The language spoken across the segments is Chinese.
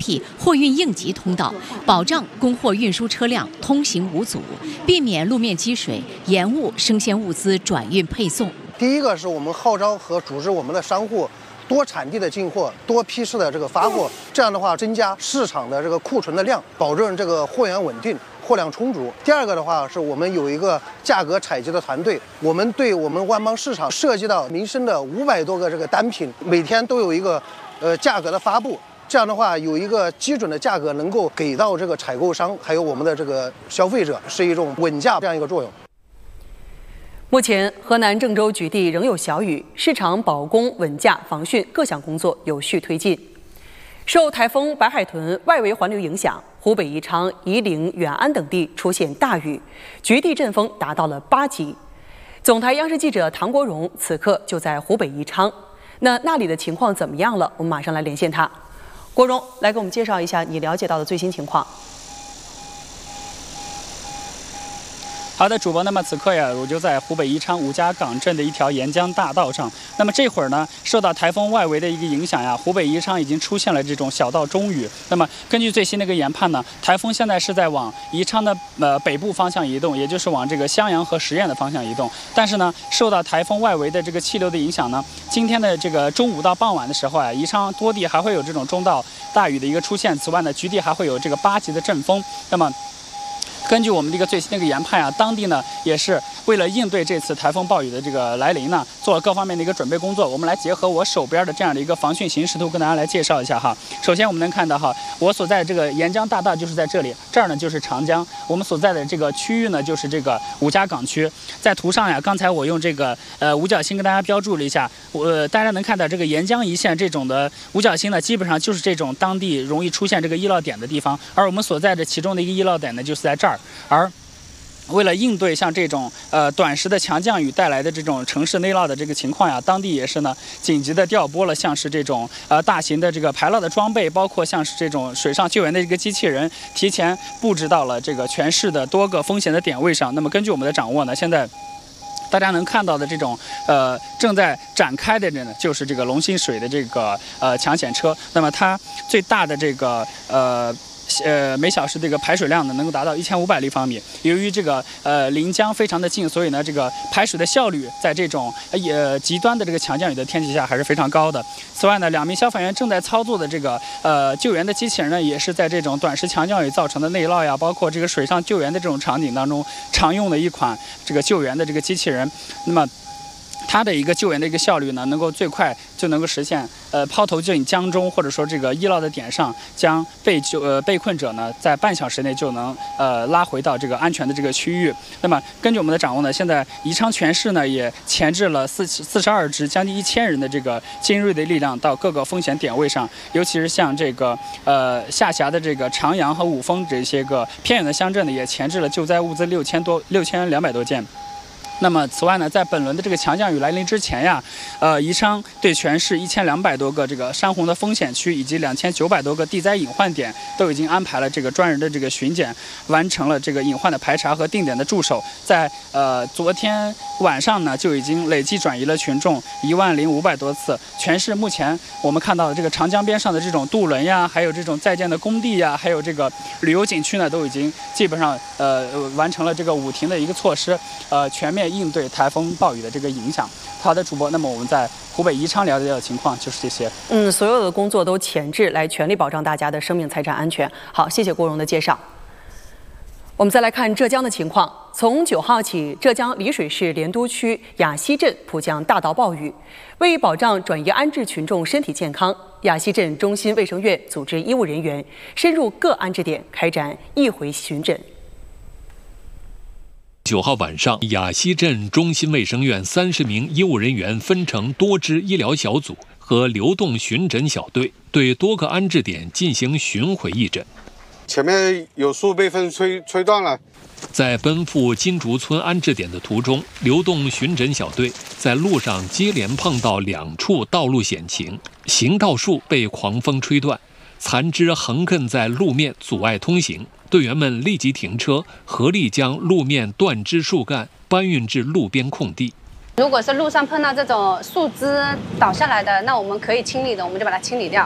辟货运应急通道，保障供货运输车辆通行无阻，避免路面积水延误生鲜物资转运配送。 第一个是我们号召和组织我们的商户多产地的进货，多批次的这个发货，这样的话增加市场的这个库存的量，保证这个货源稳定。货量充足。第二个的话，是我们有一个价格采集的团队，我们对我们万邦市场涉及到民生的500多个这个单品，每天都有一个价格的发布。这样的话，有一个基准的价格能够给到这个采购商，还有我们的这个消费者，是一种稳价这样一个作用。 目前，河南郑州局地仍有小雨，市场保供、稳价、防汛各项工作有序推进。受台风白海豚外围环流影响，湖北宜昌、夷陵、远安等地出现大雨，局地阵风达到了8级。总台央视记者唐国荣此刻就在湖北宜昌，那里的情况怎么样了？我们马上来连线他。国荣，来给我们介绍一下你了解到的最新情况。 好的，主播。那么此刻呀，我就在湖北宜昌吴家岗镇的一条沿江大道上。那么这会儿呢，受到台风外围的一个影响呀，湖北宜昌已经出现了这种小到中雨。那么根据最新的一个研判呢，台风现在是在往宜昌的北部方向移动，也就是往这个襄阳和十堰的方向移动。但是呢，受到台风外围的这个气流的影响呢，今天的这个中午到傍晚的时候啊，宜昌多地还会有这种中到大雨的一个出现。此外呢，局地还会有这个8级的阵风。那么根据我们这个最新的一个研判啊，当地呢也是为了应对这次台风暴雨的这个来临呢，做了各方面的一个准备工作。我们来结合我手边的这样的一个防汛形势图，跟大家来介绍一下哈。首先我们能看到哈，我所在的这个沿江大道就是在这里，这儿呢就是长江，我们所在的这个区域呢就是这个吴家岗区。在图上呀，刚才我用这个五角星跟大家标注了一下，大家能看到这个沿江一线这种的五角星呢，基本上就是这种当地容易出现这个溢涝点的地方，而我们所在的其中的一个溢涝点呢，就是在这儿。而为了应对像这种短时的强降雨带来的这种城市内涝的这个情况呀，当地也是呢紧急的调拨了像是这种大型的这个排涝的装备，包括像是这种水上救援的一个机器人，提前布置到了这个全市的多个风险的点位上。那么根据我们的掌握呢，现在大家能看到的这种正在展开的呢，就是这个龙兴水的这个抢险车。那么它最大的这个每小时这个排水量呢，能够达到1500立方米。由于这个临江非常的近，所以呢，这个排水的效率在这种极端的这个强降雨的天气下还是非常高的。此外呢，2名消防员正在操作的这个救援的机器人呢，也是在这种短时强降雨造成的内涝呀，包括这个水上救援的这种场景当中常用的一款这个救援的这个机器人。那么它的一个救援的一个效率呢，能够最快就能够实现抛头进江中，或者说这个溢涝的点上，将被困者呢在半小时内就能拉回到这个安全的这个区域。那么根据我们的掌握呢，现在宜昌全市呢也前置了42支将近1000人的这个精锐的力量到各个风险点位上，尤其是像这个下辖的这个长阳和五峰这些个偏远的乡镇呢，也前置了救灾物资6200多件。那么此外呢，在本轮的这个强降雨来临之前呀，宜昌对全市1200多个这个山洪的风险区以及2900多个地灾隐患点都已经安排了这个专人的这个巡检，完成了这个隐患的排查和定点的驻守。在昨天晚上呢，就已经累计转移了群众10500多次。全市目前我们看到的这个长江边上的这种渡轮呀，还有这种在建的工地呀，还有这个旅游景区呢，都已经基本上完成了这个5停的一个措施，全面应对台风暴雨的这个影响。好的，主播，那么我们在湖北宜昌了解到的情况就是这些。 所有的工作都前置来全力保障大家的生命财产安全。好，谢谢郭荣的介绍。我们再来看浙江的情况。从9号起，浙江丽水市莲都区雅溪镇普降大到暴雨。为保障转移安置群众身体健康，雅溪镇中心卫生院组织医务人员深入各安置点开展1回巡诊。 9号晚上，雅溪镇中心卫生院30名医务人员分成多支医疗小组和流动巡诊小队，对多个安置点进行巡回义诊。 前面有树被风吹断了。 在奔赴金竹村安置点的途中，流动巡诊小队在路上接连碰到2处道路险情，行道树被狂风吹断，残枝横亘在路面阻碍通行。队员们立即停车，合力将路面断枝树干搬运至路边空地。 如果是路上碰到这种树枝倒下来的，那我们可以清理的，我们就把它清理掉。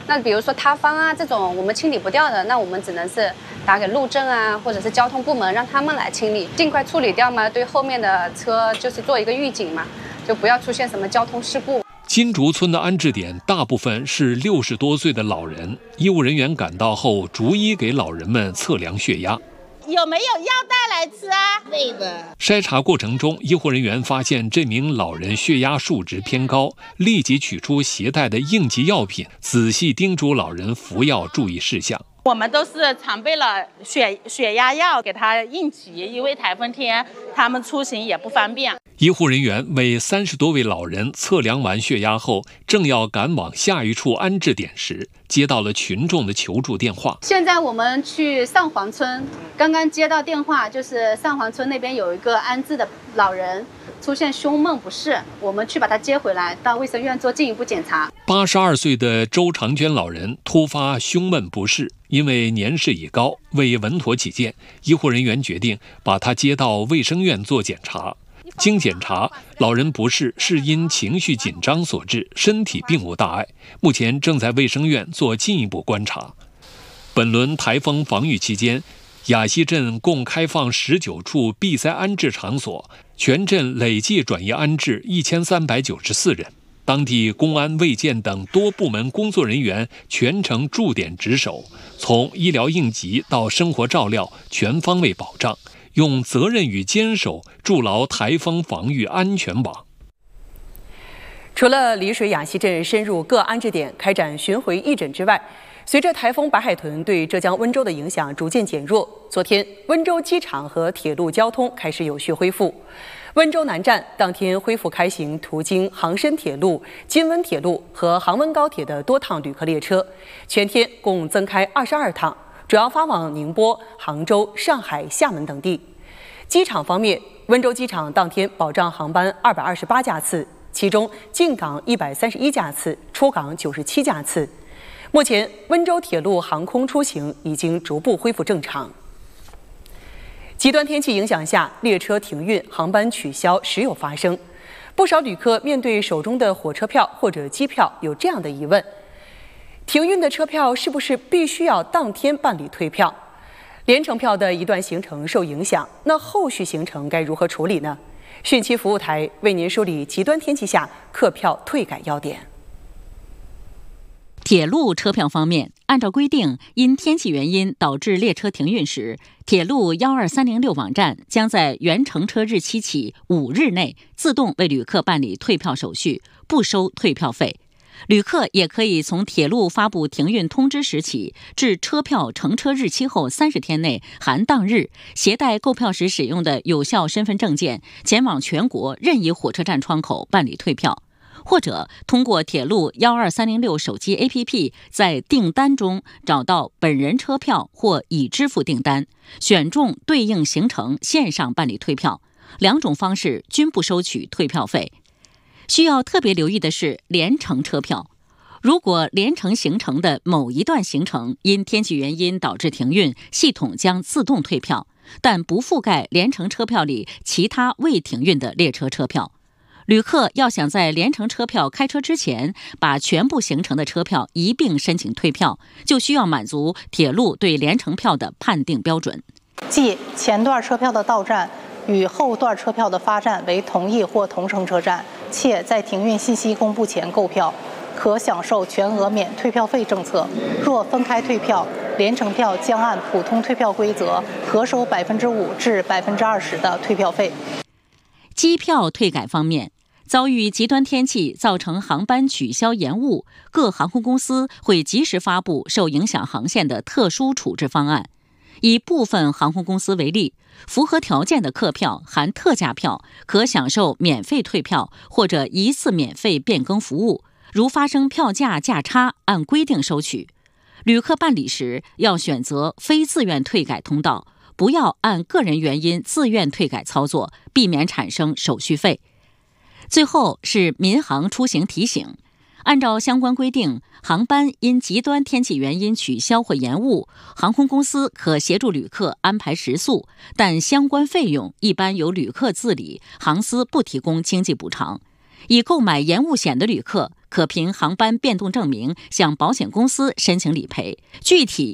那比如说塌方啊这种我们清理不掉的，那我们只能是打给路政啊，或者是交通部门，让他们来清理，尽快处理掉嘛，对后面的车就是做一个预警嘛，就不要出现什么交通事故。 金竹村的安置点大部分是60多岁的老人，医务人员赶到后，逐一给老人们测量血压。 有没有药带来吃啊？对的。 筛查过程中，医护人员发现这名老人血压数值偏高，立即取出携带的应急药品，仔细叮嘱老人服药注意事项。 我们都是常备了血压药给他应急，因为台风天他们出行也不方便。 医护人员为30多位老人测量完血压后，正要赶往下一处安置点时，接到了群众的求助电话。 现在我们去上黄村，刚刚接到电话，就是上黄村那边有一个安置的老人出现胸闷不适，我们去把他接回来，到卫生院做进一步检查。 82岁的周长娟老人突发胸闷不适，因为年事已高，为稳妥起见，医护人员决定把他接到卫生院做检查。经检查，老人不适是因情绪紧张所致，身体并无大碍，目前正在卫生院做进一步观察。本轮台风防御期间，雅溪镇共开放19处避灾安置场所，全镇累计转移安置1394人。当地公安、卫健等多部门工作人员全程驻点值守，从医疗应急到生活照料，全方位保障，用责任与坚守筑牢台风防御安全网。 除了丽水雅溪镇深入各安置点开展巡回义诊之外，随着台风白海豚对浙江温州的影响逐渐减弱，昨天温州机场和铁路交通开始有序恢复。温州南站当天恢复开行途经杭深铁路、金温铁路和杭温高铁的多趟旅客列车，全天共增开22趟，主要发往宁波、杭州、上海、厦门等地。机场方面，温州机场当天保障航班228架次，其中进港131架次，出港97架次。目前，温州铁路航空出行已经逐步恢复正常。极端天气影响下，列车停运、航班取消时有发生。不少旅客面对手中的火车票或者机票，有这样的疑问：停运的车票是不是必须要当天办理退票？联程票的一段行程受影响，那后续行程该如何处理呢？汛期服务台为您梳理极端天气下客票退改要点。 铁路车票方面，按照规定，因天气原因导致列车停运时，铁路12306网站将在原乘车日期起5日内自动为旅客办理退票手续，不收退票费。旅客也可以从铁路发布停运通知时起，至车票乘车日期后30天内含当日，携带购票时使用的有效身份证件，前往全国任意火车站窗口办理退票。或者通过铁路12306手机 APP 在订单中找到本人车票或已支付订单，选中对应行程线上办理退票，2种方式均不收取退票费。需要特别留意的是联程车票，如果联程行程的某一段行程因天气原因导致停运，系统将自动退票，但不覆盖联程车票里其他未停运的列车车票。旅客要想在联程车票开车之前把全部行程的车票一并申请退票，就需要满足铁路对联程票的判定标准， 即前段车票的到站与后段车票的发站为同一或同城车站，且在停运信息公布前购票，可享受全额免退票费政策。若分开退票，联程票将按普通退票规则可收5%至20%的退票费。 机票退改方面，遭遇极端天气造成航班取消延误，各航空公司会及时发布受影响航线的特殊处置方案。以部分航空公司为例，符合条件的客票含特价票可享受免费退票或者一次免费变更服务，如发生票价价差按规定收取。旅客办理时要选择非自愿退改通道，不要按个人原因自愿退改操作，避免产生手续费。最后是民航出行提醒，按照相关规定，航班因极端天气原因取消或延误，航空公司可协助旅客安排食宿，但相关费用一般由旅客自理，航司不提供经济补偿。已购买延误险的旅客可凭航班变动证明向保险公司申请理赔，具体